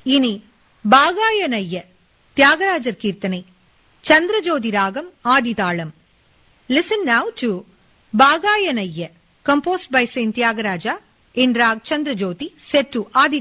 இனி பாகாயனைய தியாகராஜர் கீர்த்தனை, சந்திரஜோதி ராகம், ஆதிதாளம். Listen now to Bagayanaya, composed by Saint Tyagaraja in Rag Chandrajyoti, set to Adi